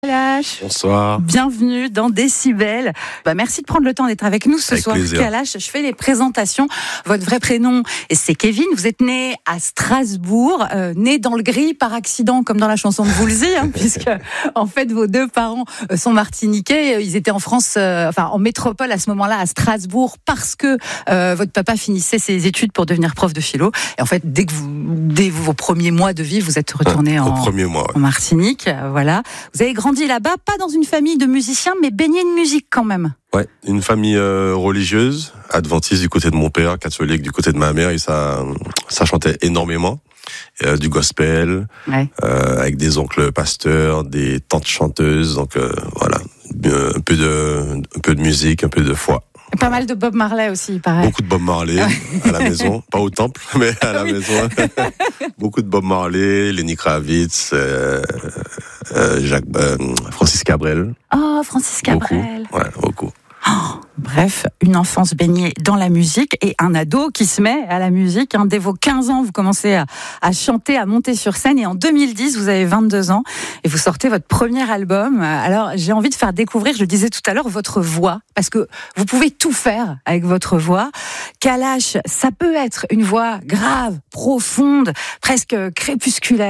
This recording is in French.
Kalash. Bonsoir. Bienvenue dans Décibel. Merci de prendre le temps d'être avec nous ce Avec soir. plaisir. Kalash, je fais les présentations. Votre vrai prénom, c'est Kevin. Vous êtes né à Strasbourg, né dans le gris par accident, comme dans la chanson de Woolsey, puisque en fait vos deux parents sont martiniquais. Ils étaient en France, en métropole à ce moment-là, à Strasbourg, parce que votre papa finissait ses études pour devenir prof de philo. Et en fait, dès vos premiers mois de vie, vous êtes retourné Au premier mois. en Martinique. Voilà. Vous avez grandi là-bas, pas dans une famille de musiciens, mais baigné de musique quand même. Ouais, une famille religieuse, adventiste du côté de mon père, catholique du côté de ma mère, et ça chantait énormément. Du gospel, Ouais. avec des oncles pasteurs, des tantes chanteuses, donc voilà, un peu de musique, un peu de foi. Pas mal de Bob Marley aussi, pareil. Beaucoup de Bob Marley à la maison, pas au temple, mais à la maison. Beaucoup de Bob Marley, Lenny Kravitz, Francis Cabrel. Oh, Francis Cabrel. Beaucoup. Ouais, beaucoup. Bref, une enfance baignée dans la musique et un ado qui se met à la musique. Dès vos 15 ans, vous commencez à chanter, à monter sur scène. Et en 2010, vous avez 22 ans et vous sortez votre premier album. Alors, j'ai envie de faire découvrir, je le disais tout à l'heure, votre voix. Parce que vous pouvez tout faire avec votre voix. Kalash, ça peut être une voix grave, profonde, presque crépusculaire.